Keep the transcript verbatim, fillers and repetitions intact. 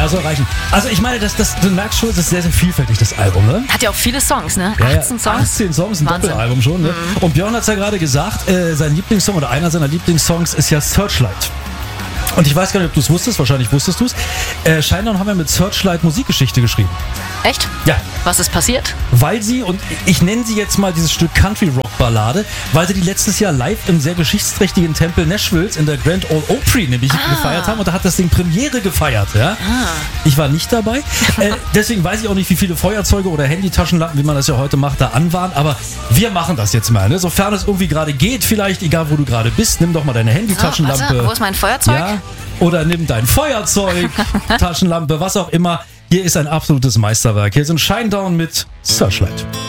Ja, soll reichen. Also ich meine, das, das, du merkst schon, es ist sehr, sehr vielfältig, das Album, ne? Hat ja auch viele Songs, ne? Ja, ja, achtzehn Songs. achtzehn Songs, ein Wahnsinn. Doppelalbum schon, ne? Mhm. Und Björn hat es ja gerade gesagt, äh, sein Lieblingssong oder einer seiner Lieblingssongs ist ja Searchlight. Und ich weiß gar nicht, ob du es wusstest, wahrscheinlich wusstest du es. Äh, Shinedown haben wir mit Searchlight Musikgeschichte geschrieben. Echt? Ja. Was ist passiert? Weil sie, und ich nenne sie jetzt mal dieses Stück Country-Rock-Ballade, weil sie die letztes Jahr live im sehr geschichtsträchtigen Tempel Nashvilles in der Grand Ole Opry nämlich Ah. gefeiert haben. Und da hat das Ding Premiere gefeiert. Ja? Ah. Ich war nicht dabei. äh, deswegen weiß ich auch nicht, wie viele Feuerzeuge oder Handytaschenlampen, wie man das ja heute macht, da an waren. Aber wir machen das jetzt mal. Ne? Sofern es irgendwie gerade geht, vielleicht, egal wo du gerade bist, nimm doch mal deine Handytaschenlampe. Oh, warte, wo ist mein Feuerzeug? Ja, oder nimm dein Feuerzeug, Taschenlampe, was auch immer. Hier ist ein absolutes Meisterwerk. Hier sind Shinedown mit Searchlight.